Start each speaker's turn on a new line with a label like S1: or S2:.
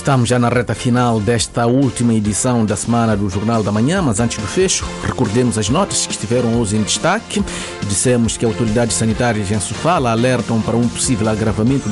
S1: Estamos já na reta final desta última edição da semana do Jornal da Manhã, mas antes do fecho, recordemos as notas que estiveram hoje em destaque. Dissemos que autoridades sanitárias em Sofala alertam para um possível agravamento